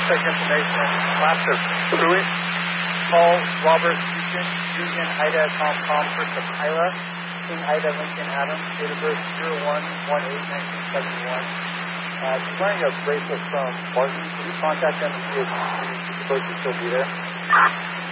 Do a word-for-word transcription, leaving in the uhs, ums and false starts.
Check information. Last of Louis, Paul, Robert, Eugene, Eugene, Ida, Tom, Tom, first of Kyla, King, Ida, Lincoln, Adam, date of birth zero one one eight nineteen seventy-one. Uh, she's wearing a bracelet from Martin. Can you contact them and see if she's supposed to still be there?